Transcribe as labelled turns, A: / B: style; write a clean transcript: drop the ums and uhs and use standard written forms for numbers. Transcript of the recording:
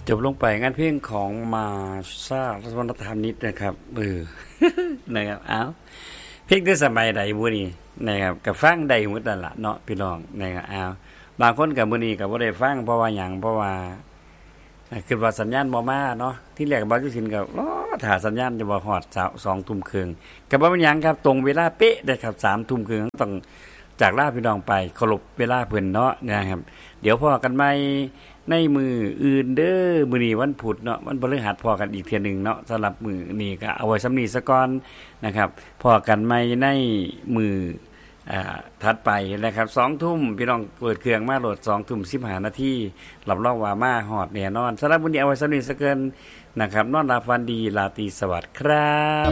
A: จบลงไปงานเพลงของมาซารัตนธรรมนิดนะครับนะครับอ้าวเพลงได้สมัยใดบุนี่นะครับกับฟังใดหมดนั่นล่ะเนาะพี่น้องนะครับอ้าวบางคนกับมื้อนี้ก็บ่ได้ฟังเพราะว่าหยังเพราะว่าคือว่าสัญญาณบ่มาเนาะที่แรกบ่าวจุสินก็รอถ้าสัญญาณจะบ่ฮอด2 ทุ่มครึ่งก็บ่เป็นหยังครับตรงเวลาเป๊ะเด้ครับ3 ทุ่มครึ่งต้องจากลาพี่น้องไปเคารพเวลาเพิ่นเนาะนะครับเดี๋ยวพอกันใหม่ในมืออื่นเด้อมื้อนี้วันพุธเนาะวันพฤหัสพอกันอีกเที่ยหนึงเนาะสำหรับมื้อนี้ก็เอาไว้ส่ำนี้ซะก่อนนะครับพอกันใหม่ในมื้อถัดไปนะครับ2 ทุ่มพี่น้องเปิดเครื่องมาโหลด2 ทุ่ม15 นาทีรับรองว่ามาฮอดแน่นอนสำหรับมื้อนี้เอาไว้ส่ำนี้ซะเกินนะครับนอนหลับฝันดีราตรีสวัสดิ์ครับ